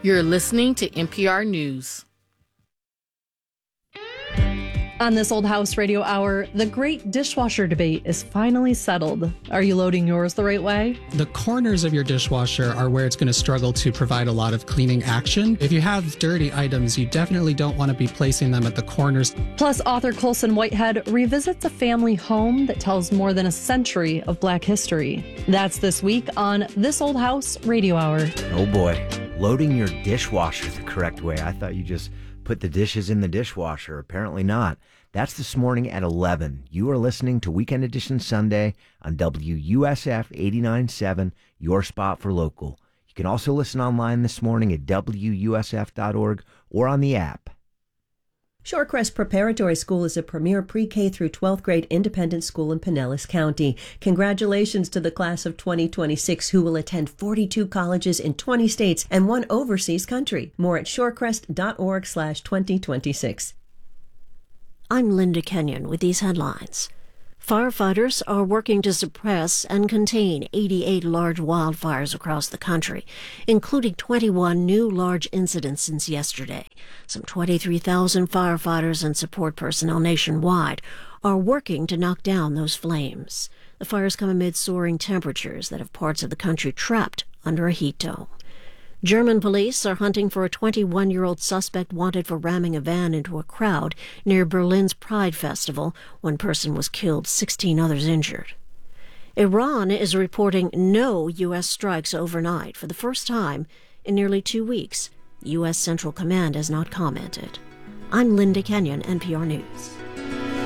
You're listening to NPR News. On this Old House Radio Hour, the great dishwasher debate is finally settled. Are you loading yours the right way? The corners of your dishwasher are where it's going to struggle to provide a lot of cleaning action. If you have dirty items, you definitely don't want to be placing them at the corners. Plus, author Colson Whitehead revisits a family home that tells more than a century of Black history. That's this week on This Old House Radio Hour. Oh boy, loading your dishwasher the correct way. I thought you just put the dishes in the dishwasher. Apparently not. That's this morning at 11. You are listening to Weekend Edition Sunday on WUSF 89.7, your spot for local. You can also listen online this morning at WUSF.org or on the app. Shorecrest Preparatory School is a premier pre-K through 12th grade independent school in Pinellas County. Congratulations to the class of 2026 who will attend 42 colleges in 20 states and 1 overseas country. More at shorecrest.org/2026. I'm Linda Kenyon with these headlines. Firefighters are working to suppress and contain 88 large wildfires across the country, including 21 new large incidents since yesterday. Some 23,000 firefighters and support personnel nationwide are working to knock down those flames. The fires come amid soaring temperatures that have parts of the country trapped under a heat dome. German police are hunting for a 21-year-old suspect wanted for ramming a van into a crowd near Berlin's Pride Festival. 1 person was killed, 16 others injured. Iran is reporting no U.S. strikes overnight for the first time in nearly 2 weeks. U.S. Central Command has not commented. I'm Linda Kenyon, NPR News.